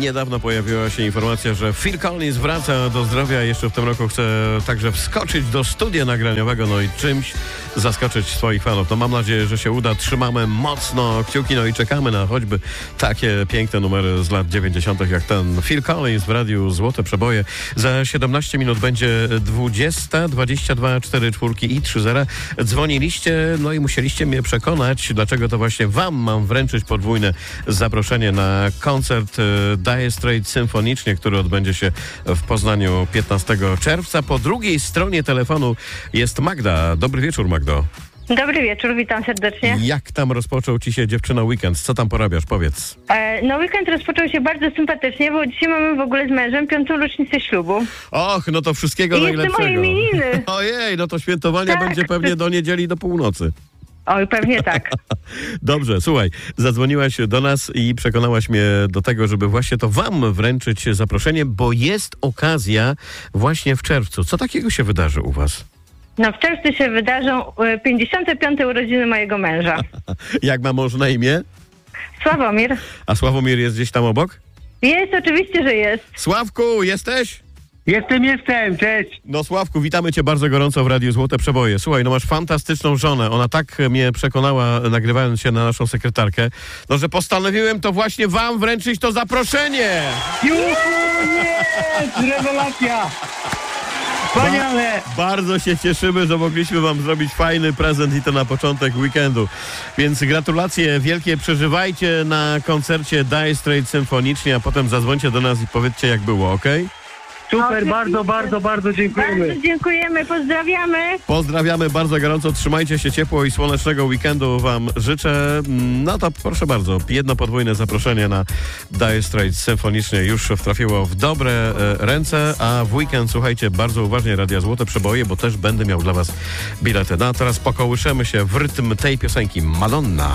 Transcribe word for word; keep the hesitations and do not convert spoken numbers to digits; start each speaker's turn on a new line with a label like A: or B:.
A: Niedawno pojawiła się informacja, że Phil Collins wraca do zdrowia. Jeszcze w tym roku chce także wskoczyć do studia nagraniowego, no i czymś zaskoczyć swoich fanów. No mam nadzieję, że się uda. Trzymamy mocno kciuki, no i czekamy na choćby takie piękne numery z lat dziewięćdziesiątych jak ten Phil Collins w radiu Złote Przeboje. Za siedemnaście minut będzie dwudziesta, dwadzieścia dwa, cztery czwórki i trzy zera. Dzwoniliście, no i musieliście mnie przekonać, dlaczego to właśnie wam mam wręczyć podwójne zaproszenie na koncert Dire Straits symfonicznie, który odbędzie się w Poznaniu piętnastego czerwca. Po drugiej stronie telefonu jest Magda. Dobry wieczór, Magdo.
B: Dobry wieczór, witam serdecznie.
A: Jak tam rozpoczął ci się, dziewczyna, weekend? Co tam porabiasz? Powiedz.
B: E, no weekend rozpoczął się bardzo sympatycznie, bo dzisiaj mamy w ogóle z mężem piątą rocznicę ślubu.
A: Och, no to wszystkiego
B: I
A: najlepszego.
B: jeszcze moje imieniny.
A: Ojej, no to świętowania
B: Tak.
A: będzie pewnie do niedzieli, do północy.
B: Oj, pewnie tak.
A: Dobrze, słuchaj, zadzwoniłaś do nas i przekonałaś mnie do tego, żeby właśnie to wam wręczyć zaproszenie, bo jest okazja właśnie w czerwcu. Co takiego się wydarzy u was?
B: No w czerwcu się wydarzą e, pięćdziesiąte piąte urodziny mojego męża.
A: Jak ma mąż na imię?
B: Sławomir.
A: A Sławomir jest gdzieś tam obok?
B: Jest, oczywiście, że jest.
A: Sławku, jesteś?
C: Jestem, jestem, cześć.
A: No Sławku, witamy cię bardzo gorąco w Radiu Złote Przeboje. Słuchaj, no masz fantastyczną żonę. Ona tak mnie przekonała, nagrywając się na naszą sekretarkę, no że postanowiłem to właśnie wam wręczyć to zaproszenie.
C: Juhu, jest! Rewelacja! Wspaniale!
A: Bardzo się cieszymy, że mogliśmy wam zrobić fajny prezent i to na początek weekendu. Więc gratulacje wielkie, przeżywajcie na koncercie Dire Straits symfonicznie, a potem zadzwońcie do nas i powiedzcie, jak było, okej?
C: Super,
B: Oczywiście.
C: bardzo, bardzo, bardzo dziękujemy.
B: Bardzo dziękujemy, pozdrawiamy.
A: Pozdrawiamy bardzo gorąco, trzymajcie się ciepło i słonecznego weekendu wam życzę. No to proszę bardzo, jedno podwójne zaproszenie na Dire Straits symfonicznie już wtrafiło w dobre e, ręce, a w weekend słuchajcie bardzo uważnie Radia Złote Przeboje, bo też będę miał dla was bilety. No a teraz pokołyszemy się w rytm tej piosenki. Madonna.